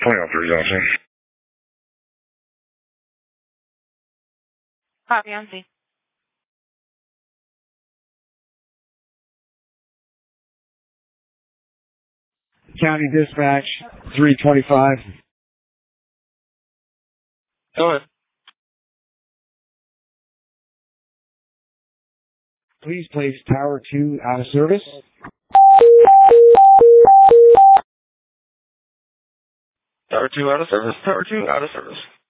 2003 Johnson. Copy on C. County Dispatch, 325. Go ahead. Please place Tower 2 out of service. Tower 2 out of service. Tower 2 out of service.